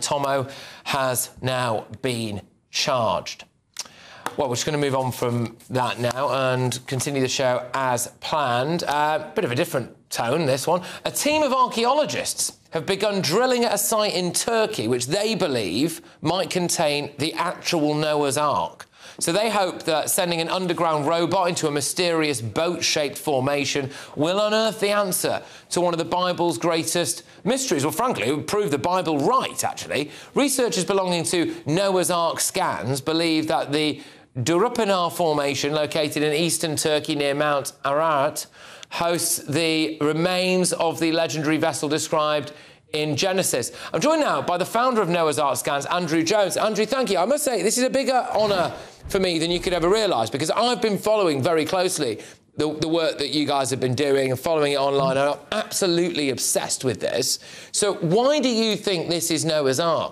Tomo has now been charged. Well, we're just going to move on from that now and continue the show as planned. Bit of a different tone, this one. A team of archaeologists have begun drilling at a site in Turkey which they believe might contain the actual Noah's Ark. So they hope that sending an underground robot into a mysterious boat-shaped formation will unearth the answer to one of the Bible's greatest mysteries. Well, frankly, it would prove the Bible right, actually. Researchers belonging to Noah's Ark Scans believe that the Durupinar Formation, located in eastern Turkey near Mount Ararat, hosts the remains of the legendary vessel described in Genesis. I'm joined now by the founder of Noah's Ark Scans, Andrew Jones. Andrew, thank you. I must say, this is a bigger honour for me than you could ever realise, because I've been following very closely the work that you guys have been doing and following it online. And I'm absolutely obsessed with this. So why do you think this is Noah's Ark?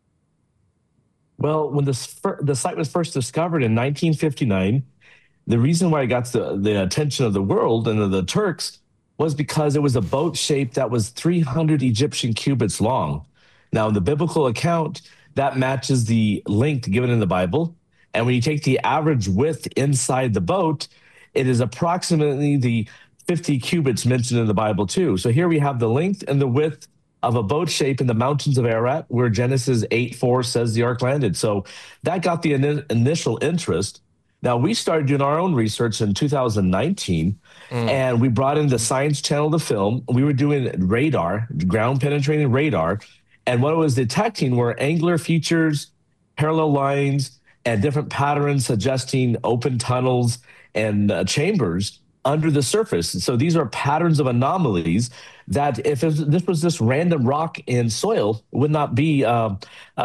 Well, when the site was first discovered in 1959, the reason why it got the attention of the world and of the Turks was because it was a boat shape that was 300 Egyptian cubits long. Now, in the biblical account, that matches the length given in the Bible. And when you take the average width inside the boat, it is approximately the 50 cubits mentioned in the Bible too. So here we have the length and the width of a boat shape in the mountains of Ararat, where Genesis 8:4 says the ark landed. So that got the initial interest. Now, we started doing our own research in 2019, and we brought in the Science Channel to film. We were doing radar, ground-penetrating radar, and what it was detecting were angular features, parallel lines, and different patterns suggesting open tunnels and chambers under the surface. So these are patterns of anomalies that if this was just random rock and soil, would not be, the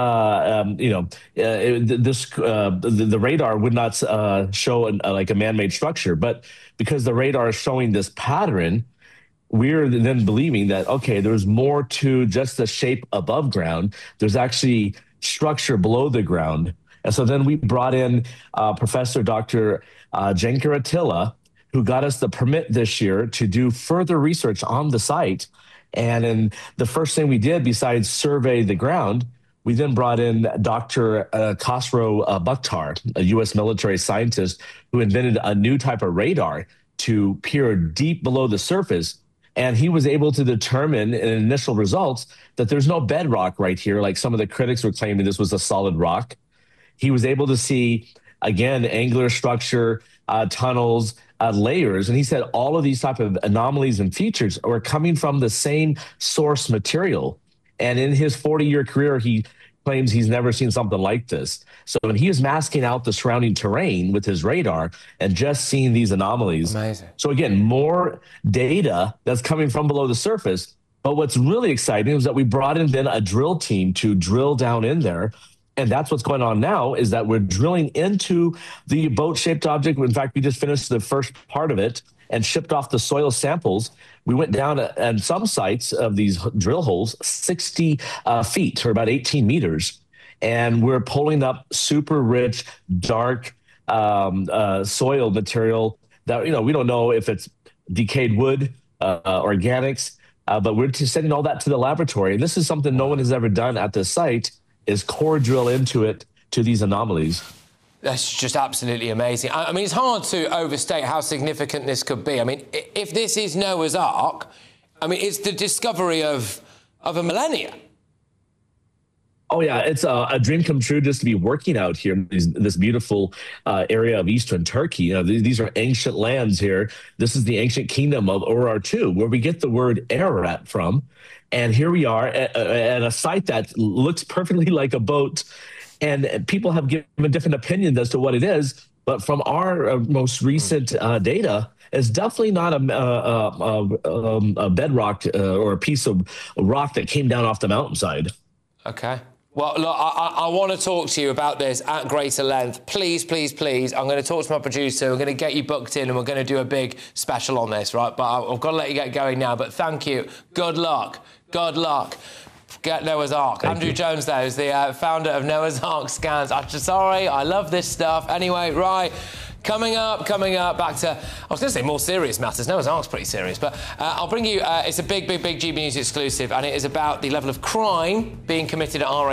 radar would not show like a man-made structure. But because the radar is showing this pattern, we're then believing that, okay, there's more to just the shape above ground. There's actually structure below the ground. And so then we brought in Professor Dr. Cenkar Atilla, who got us the permit this year to do further research on the site. And then the first thing we did, besides survey the ground, we then brought in Dr. Khosrow Bukhtar, a U.S. military scientist who invented a new type of radar to peer deep below the surface. And he was able to determine in initial results that there's no bedrock right here, like some of the critics were claiming this was a solid rock. He was able to see, again, angular structure, tunnels, layers. And he said all of these type of anomalies and features are coming from the same source material. And in his 40-year career, he claims he's never seen something like this. So when he was masking out the surrounding terrain with his radar and just seeing these anomalies. Amazing. So again, more data that's coming from below the surface. But what's really exciting is that we brought in then a drill team to drill down in there. And that's what's going on now, is that we're drilling into the boat-shaped object. In fact, we just finished the first part of it and shipped off the soil samples. We went down at some sites of these drill holes 60 feet, or about 18 meters. And we're pulling up super rich, dark soil material that, we don't know if it's decayed wood, organics, but we're just sending all that to the laboratory. And this is something no one has ever done at the site, is core drill into it to these anomalies. That's just absolutely amazing. I mean, it's hard to overstate how significant this could be. I mean, if this is Noah's Ark, I mean, it's the discovery of a millennia. Oh, yeah, it's a dream come true just to be working out here in this beautiful area of eastern Turkey. These are ancient lands here. This is the ancient kingdom of Urartu, where we get the word Ararat from. And here we are at a site that looks perfectly like a boat. And people have given different opinions as to what it is. But from our most recent data, it's definitely not a bedrock or a piece of rock that came down off the mountainside. Okay. Well, look, I want to talk to you about this at greater length. Please, please, please. I'm going to talk to my producer. We're going to get you booked in and we're going to do a big special on this, right? But I've got to let you get going now. But thank you. Good luck. Good luck. Get Noah's Ark. Andrew Jones, there, is the founder of Noah's Ark Scans. I'm just sorry. I love this stuff. Anyway, right. Coming up, back to, I was going to say more serious matters. Noah's Ark's pretty serious, but I'll bring you, it's a big GB News exclusive, and it is about the level of crime being committed at our